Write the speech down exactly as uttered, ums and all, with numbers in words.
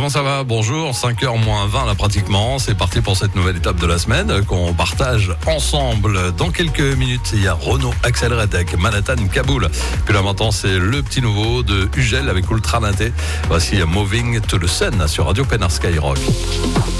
comment ça va? Bonjour, cinq heures moins vingt là pratiquement. C'est parti pour cette nouvelle étape de la semaine qu'on partage ensemble. Dans quelques minutes, il y a Renault Accélérate avec Manhattan Kaboul. Puis là maintenant, c'est le petit nouveau de Ugel avec Ultra Naté. Voici Moving to the Sun sur Radio Pénard Skyrock.